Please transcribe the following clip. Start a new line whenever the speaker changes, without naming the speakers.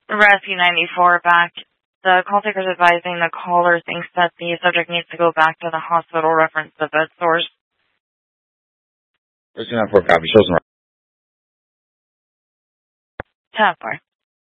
Rescue 94 back. The call taker is advising the caller thinks that the subject needs to go back to the hospital, reference the bed source.
Rescue 94 copy. Shows them.
10-4.